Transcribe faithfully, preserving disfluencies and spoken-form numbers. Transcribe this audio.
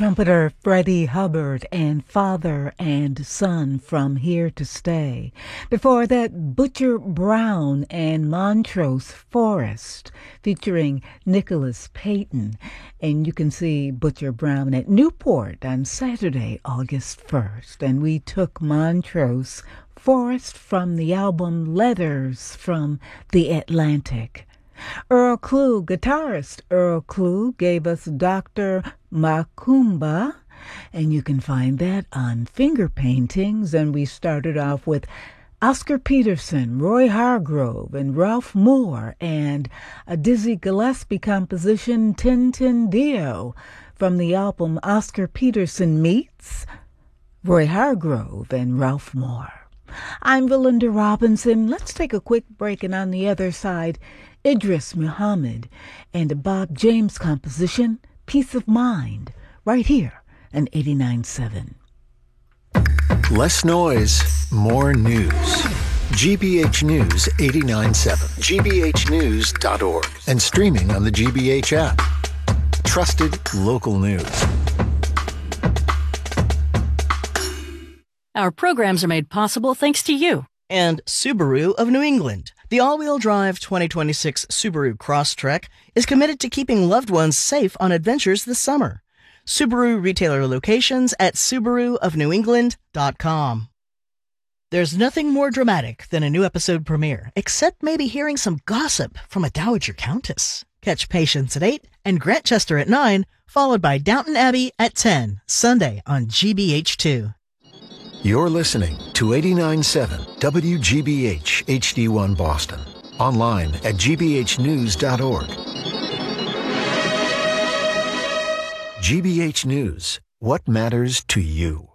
trumpeter Freddie Hubbard and Father and Son from Here to Stay. Before that, Butcher Brown and Montrose Forest featuring Nicholas Payton. And you can see Butcher Brown at Newport on Saturday, August first. And we took Montrose Forest from the album Letters from the Atlantic. Earl Klugh, guitarist Earl Klugh, gave us Doctor Macumba, and you can find that on Finger Paintings. And we started off with Oscar Peterson, Roy Hargrove, and Ralph Moore, and a Dizzy Gillespie composition, Tintin Dio, from the album Oscar Peterson Meets Roy Hargrove and Ralph Moore. I'm Belinda Robinson. Let's take a quick break, and on the other side, Idris Muhammad and a Bob James composition, Peace of Mind, right here on eighty-nine point seven. Less noise, more news. G B H News eighty-nine point seven, G B H news dot org, and streaming on the G B H app. Trusted local news. Our programs are made possible thanks to you. And Subaru of New England. The all-wheel drive twenty twenty-six Subaru Crosstrek is committed to keeping loved ones safe on adventures this summer. Subaru retailer locations at subaru of new england dot com. There's nothing more dramatic than a new episode premiere, except maybe hearing some gossip from a dowager countess. Catch Patience at eight and Grantchester at nine, followed by Downton Abbey at ten, Sunday on G B H two. You're listening to eighty-nine point seven W G B H H D one Boston. Online at G B H news dot org. G B H News. What matters to you?